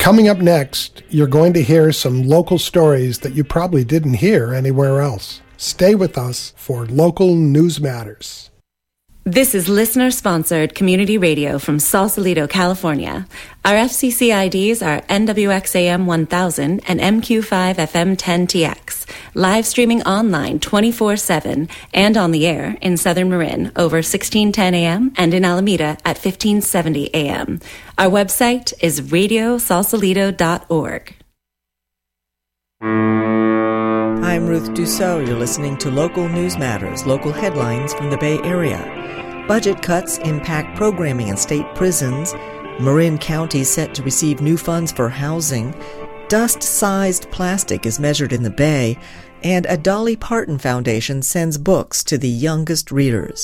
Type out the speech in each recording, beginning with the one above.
Coming up next, you're going to hear some local stories that you probably didn't hear anywhere else. Stay with us for Local News Matters. This is listener-sponsored community radio from Sausalito, California. Our FCC IDs are NWXAM 1000 and MQ5FM 10TX. Live streaming online 24/7 and on the air in Southern Marin over 1610 AM and in Alameda at 1570 AM. Our website is radiosausalito.org. I'm Ruth Dussault. You're listening to Local News Matters, local headlines from the Bay Area. Budget cuts impact programming in state prisons. Marin County set to receive new funds for housing. Dust-sized plastic is measured in the Bay. And a Dolly Parton Foundation sends books to the youngest readers.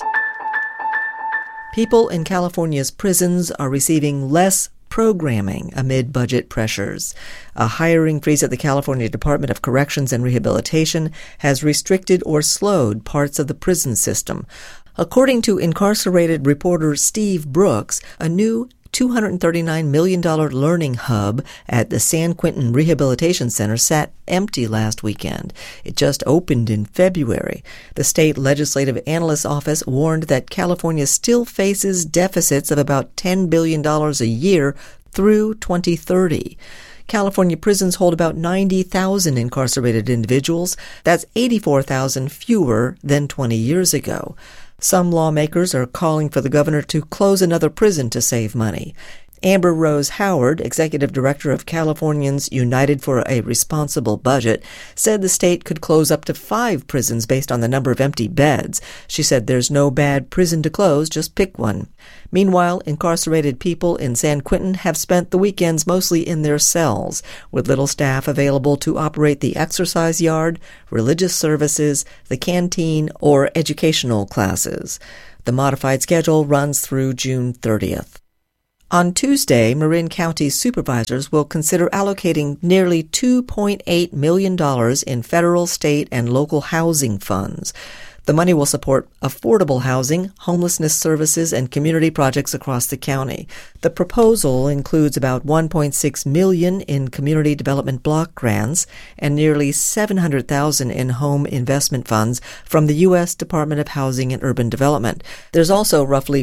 People in California's prisons are receiving less programming amid budget pressures. A hiring freeze at the California Department of Corrections and Rehabilitation has restricted or slowed parts of the prison system. According to incarcerated reporter Steve Brooks, a new $239 million learning hub at the San Quentin Rehabilitation Center sat empty last weekend. It just opened in February. The state legislative analyst's office warned that California still faces deficits of about $10 billion a year through 2030. California prisons hold about 90,000 incarcerated individuals. That's 84,000 fewer than 20 years ago. Some lawmakers are calling for the governor to close another prison to save money. Amber Rose Howard, executive director of Californians United for a Responsible Budget, said the state could close up to 5 prisons based on the number of empty beds. She said there's no bad prison to close, just pick one. Meanwhile, incarcerated people in San Quentin have spent the weekends mostly in their cells, with little staff available to operate the exercise yard, religious services, the canteen, or educational classes. The modified schedule runs through June 30th. On Tuesday, Marin County supervisors will consider allocating nearly $2.8 million in federal, state, and local housing funds. The money will support affordable housing, homelessness services, and community projects across the county. The proposal includes about $1.6 million in community development block grants and nearly $700,000 in home investment funds from the U.S. Department of Housing and Urban Development. There's also roughly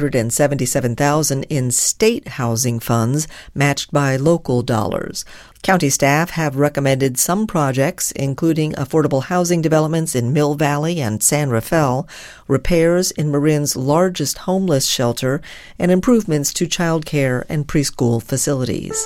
$477,000 in state housing funds matched by local dollars. County staff have recommended some projects, including affordable housing developments in Mill Valley and San Rafael, repairs in Marin's largest homeless shelter, and improvements to child care and preschool facilities.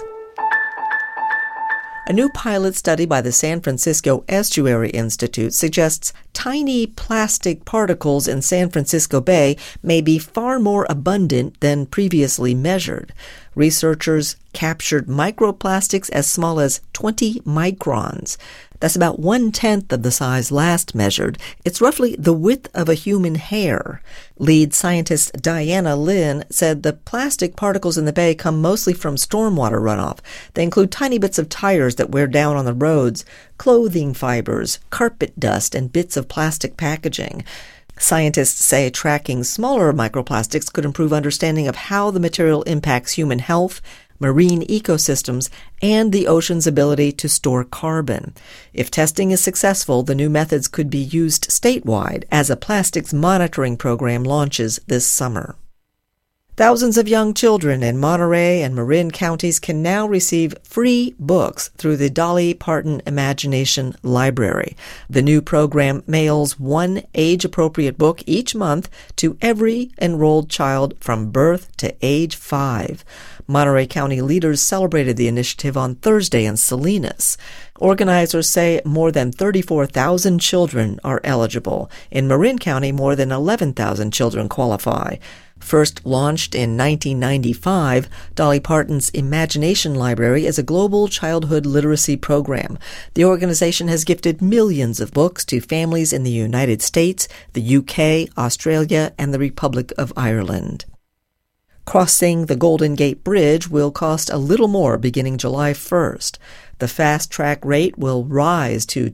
A new pilot study by the San Francisco Estuary Institute suggests tiny plastic particles in San Francisco Bay may be far more abundant than previously measured. Researchers captured microplastics as small as 20 microns. That's about 1/10 of the size last measured. It's roughly the width of a human hair. Lead scientist Diana Lin said the plastic particles in the bay come mostly from stormwater runoff. They include tiny bits of tires that wear down on the roads, clothing fibers, carpet dust, and bits of plastic packaging. Scientists say tracking smaller microplastics could improve understanding of how the material impacts human health, marine ecosystems, and the ocean's ability to store carbon. If testing is successful, the new methods could be used statewide as a plastics monitoring program launches this summer. Thousands of young children in Monterey and Marin counties can now receive free books through the Dolly Parton Imagination Library. The new program mails one age-appropriate book each month to every enrolled child from birth to age 5. Monterey County leaders celebrated the initiative on Thursday in Salinas. Organizers say more than 34,000 children are eligible. In Marin County, more than 11,000 children qualify. First launched in 1995, Dolly Parton's Imagination Library is a global childhood literacy program. The organization has gifted millions of books to families in the United States, the UK, Australia, and the Republic of Ireland. Crossing the Golden Gate Bridge will cost a little more beginning July 1st. The fast-track rate will rise to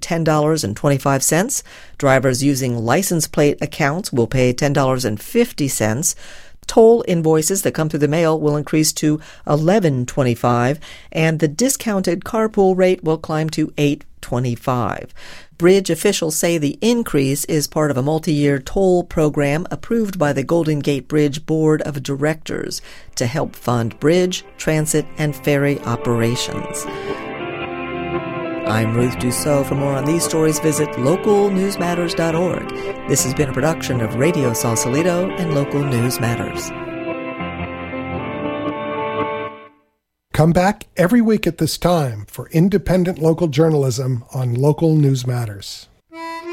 $10.25. Drivers using license plate accounts will pay $10.50. Toll invoices that come through the mail will increase to $11.25, and the discounted carpool rate will climb to $8.25. Bridge officials say the increase is part of a multi-year toll program approved by the Golden Gate Bridge Board of Directors to help fund bridge, transit, and ferry operations. I'm Ruth Dussault. For more on these stories, visit localnewsmatters.org. This has been a production of Radio Sausalito and Local News Matters. Come back every week at this time for independent local journalism on Local News Matters.